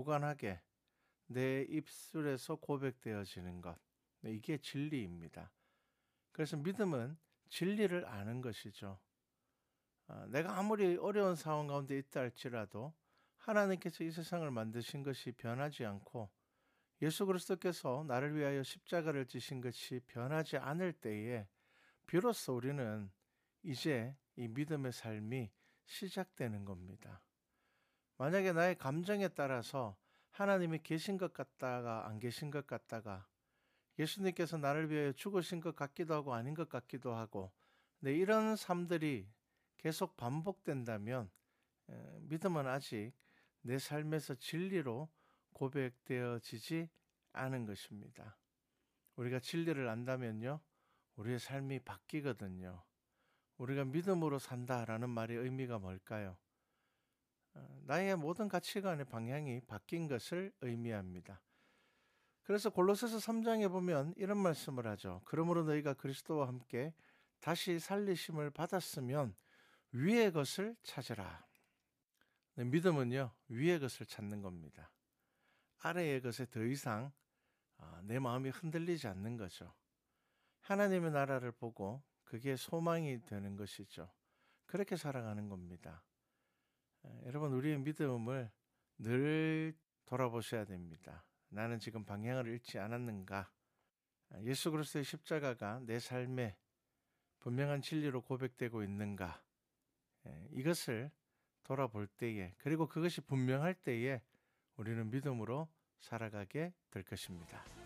무관하게 내 입술에서 고백되어지는 것. 이게 진리입니다. 그래서 믿음은 진리를 아는 것이죠. 내가 아무리 어려운 상황 가운데 있다 할지라도 하나님께서 이 세상을 만드신 것이 변하지 않고 예수 그리스도께서 나를 위하여 십자가를 지신 것이 변하지 않을 때에 비로소 우리는 이제 이 믿음의 삶이 시작되는 겁니다. 만약에 나의 감정에 따라서 하나님이 계신 것 같다가 안 계신 것 같다가 예수님께서 나를 위하여 죽으신 것 같기도 하고 아닌 것 같기도 하고 이런 삶들이 계속 반복된다면 믿음은 아직 내 삶에서 진리로 고백되어지지 않은 것입니다. 우리가 진리를 안다면요, 우리의 삶이 바뀌거든요. 우리가 믿음으로 산다라는 말의 의미가 뭘까요? 나의 모든 가치관의 방향이 바뀐 것을 의미합니다. 그래서 골로새서 3장에 보면 이런 말씀을 하죠. 그러므로 너희가 그리스도와 함께 다시 살리심을 받았으면 위의 것을 찾으라. 믿음은요, 위의 것을 찾는 겁니다. 아래의 것에 더 이상 내 마음이 흔들리지 않는 거죠. 하나님의 나라를 보고 그게 소망이 되는 것이죠. 그렇게 살아가는 겁니다. 여러분, 우리의 믿음을 늘 돌아보셔야 됩니다. 나는 지금 방향을 잃지 않았는가? 예수 그리스도의 십자가가 내 삶에 분명한 진리로 고백되고 있는가? 이것을 돌아볼 때에, 그리고 그것이 분명할 때에 우리는 믿음으로 살아가게 될 것입니다.